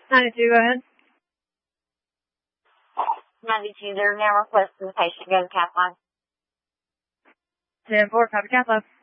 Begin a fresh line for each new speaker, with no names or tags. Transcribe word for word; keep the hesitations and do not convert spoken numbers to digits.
ninety-two, go ahead.
ninety-two, they're now requesting the patient go to cath line.
ten four, copy cath lab.